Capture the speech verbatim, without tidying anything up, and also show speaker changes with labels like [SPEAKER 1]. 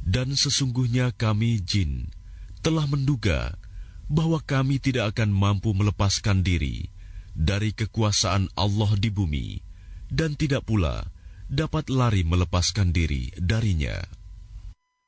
[SPEAKER 1] Dan sesungguhnya kami jin telah menduga bahwa kami tidak akan mampu melepaskan diri dari kekuasaan Allah di bumi, dan tidak pula dapat lari melepaskan diri darinya.